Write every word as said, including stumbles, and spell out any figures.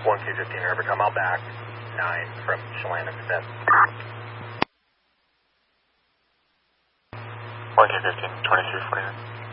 one Q fifteen, remember, come out back, nine from Chelan and Smith. one Q fifteen, twenty-three forty-nine.